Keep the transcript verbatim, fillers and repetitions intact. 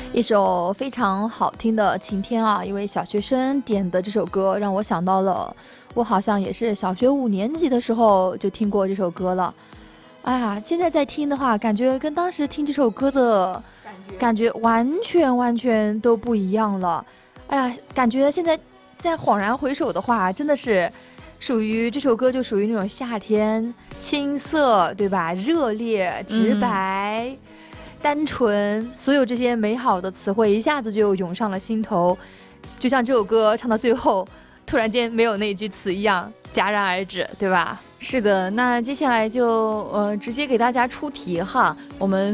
一首非常好听的《晴天》啊，一位小学生点的这首歌，让我想到了我好像也是小学五年级的时候就听过这首歌了。哎呀，现在在听的话，感觉跟当时听这首歌的感觉完全完全都不一样了。哎呀，感觉现在再恍然回首的话，真的是属于这首歌就属于那种夏天青涩，对吧？热烈、直白、嗯、单纯，所有这些美好的词汇一下子就涌上了心头，就像这首歌唱到最后突然间没有那句词一样戛然而止，对吧？ 是的，那接下来就呃直接给大家出题哈，我们